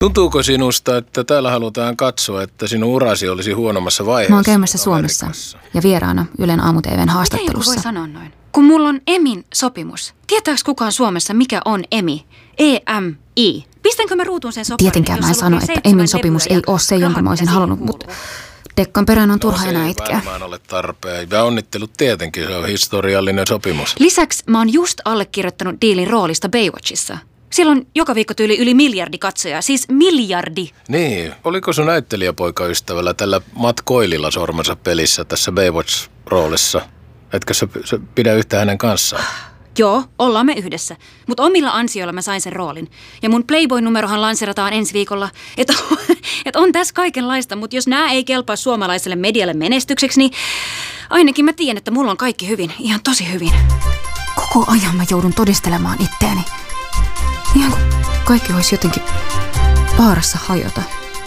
Tuntuuko sinusta, että täällä halutaan katsoa, että sinun urasi olisi huonommassa vaiheessa? Mä oon käymässä Suomessa ja vieraana Ylen aamu-tv:n haastattelussa. Miten voi sanoa noin? Kun mulla on EMIn sopimus. Tietääks kukaan Suomessa, mikä on EMI? EMI. Pistänkö mä ruutuun sen soppaan? Tietenkään mä en sano, että EMIn sopimus ei ole se, jonka mä olisin halunnut, mutta Dekkan perään on turha enää itkeä. Se ei varmaan ole tarpeen. Ja onnittelut tietenkin, se on historiallinen sopimus. Lisäksi mä oon just allekirjoittanut diilin roolista Baywatchissa. Siellä on joka viikko tyyli yli 1 miljardi katsojaa, siis 1 miljardi. Niin, oliko sun näyttelijäpoikaystävällä tällä Matt Coilella sormensa pelissä tässä Baywatch-roolissa? Etkö sä pidä yhtä hänen kanssaan? Joo, ollaan me yhdessä. Mutta omilla ansioilla mä sain sen roolin. Ja mun Playboy-numerohan lanserataan ensi viikolla. Että on tässä kaikenlaista, mutta jos nämä ei kelpaa suomalaiselle medialle menestykseksi, niin ainakin mä tiedän, että mulla on kaikki hyvin. Ihan tosi hyvin. Koko ajan mä joudun todistelemaan itteeni. Ihan kuin kaikki olisi jotenkin vaarassa hajota.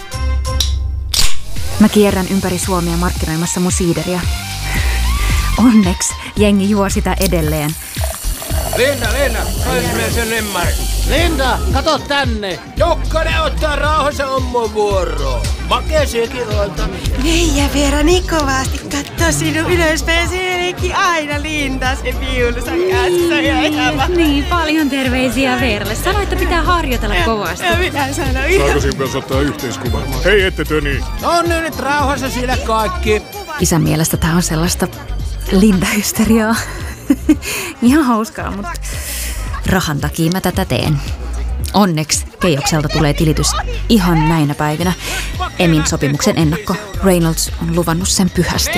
Mä kierrän ympäri Suomea markkinoimassa mun siideriä. Onneksi jengi juo sitä edelleen. Linda, saisimme sen emmari. Linda, kato tänne. Jokkanen ottaa rauhassa ommo vuoroon. Makee sekin olta. Meijä Veera niin kovasti kattoo sinun ylöspäin. Siinäkin aina Linda se viulunsa kanssa. Niin, paljon terveisiä Veeralle. Sano, että pitää harjoitella kovasti. Ja minä sanon Saako siinä myös ottaa yhteiskuvan? Hei, ette töni. No nyt rauhassa siellä kaikki. Isän mielestä tää on sellaista Linda-hysteriaa. Ihan hauskaa, mutta rahan takia mä tätä teen. Onneksi Keijokselta tulee tilitys ihan näinä päivinä. EMIn sopimuksen ennakko. Reynolds on luvannut sen pyhästi.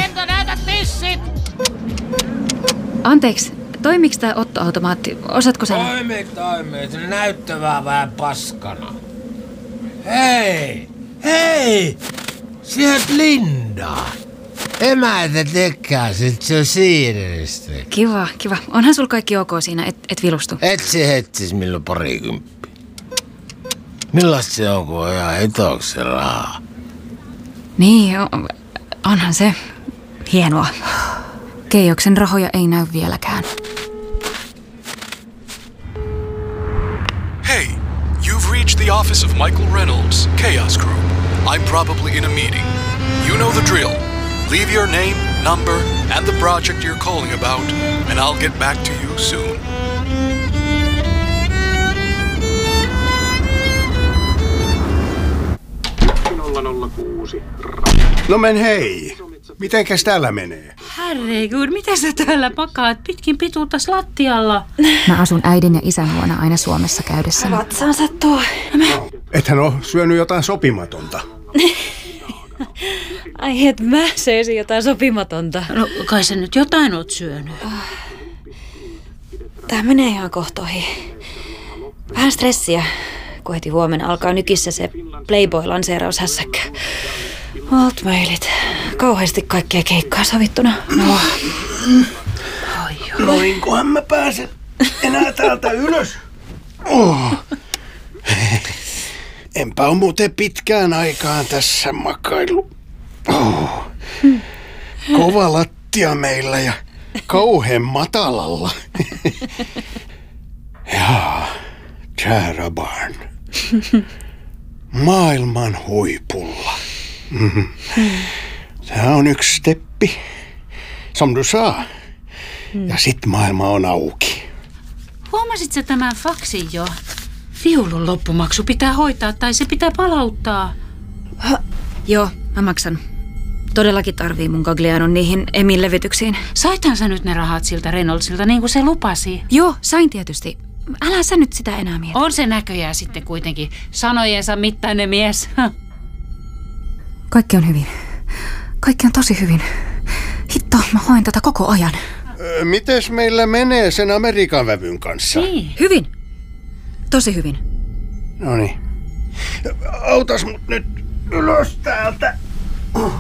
Anteeksi, toimiks tää Otto-automaatti? Osaatko sä? Toimi. Se näyttävää vähän paskana. Hei! Sieltä Linda. Emäntä tekää sit se siirrestä. Kiva. Onhan sul kaikki ok siinä, et vilustu. Et se hetsis milloin 20. Millaista se on, kun on ihan hitoksi rahaa? Niin, onhan se hienoa. Keijoksen rahoja ei näy vieläkään. Hey, you've reached the office of Michael Reynolds, Chaos Group. I'm probably in a meeting. You know the drill. Leave your name, number, and the project you're calling about, and I'll get back to you soon. No men hei. Mitenkäs täällä menee? Herregud, mitä sä täällä pakaat pitkin pituuttas lattialla? Mä asun äidin ja isän luona aina Suomessa käydessä. Vatsaan sattuu. Ethän oo syönyt jotain sopimatonta. Ai et mä söisin jotain sopimatonta. No kai sä nyt jotain oot syönyt. Tää menee ihan kohtoihin. Vähän stressiä, kun heti huomenna alkaa nykissä se Playboy-lanseeraushässäkkä. Altmailit. Kauheasti kaikkea keikkaa sovittuna. No. Noinkohan mä pääsen enää täältä ylös? Enpä oo muuten pitkään aikaan tässä makailu. Kova lattia meillä ja kauhean matalalla. Jaa, Tara Barn. Maailman huipulla. Tää on yksi steppi. Som du sa. Ja sit maailma on auki. Huomasit sä tämän faksin jo? Viulun loppumaksu pitää hoitaa tai se pitää palauttaa. Joo, mä maksan. Todellakin tarvii mun Gaglianon niihin EMIn levityksiin. Saithan sä nyt ne rahat siltä Reynoldsilta niin kuin se lupasi? Joo, sain tietysti. Älä sä nyt sitä enää mieti. On se näköjään sitten kuitenkin sanojensa mittainen mies. Kaikki on hyvin. Kaikki on tosi hyvin. Hitto, mä hoin tätä koko ajan. Mites meillä menee sen Amerikan vävyn kanssa? Niin. Hyvin. Tosi hyvin. Noniin. Autas mut nyt ylös täältä.